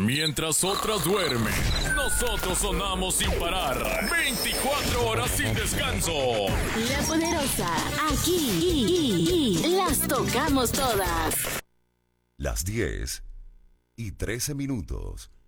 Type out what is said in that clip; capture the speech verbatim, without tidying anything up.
Mientras otras duermen, nosotros sonamos sin parar. veinticuatro horas sin descanso. La Poderosa, aquí las tocamos todas. Las diez y trece minutos.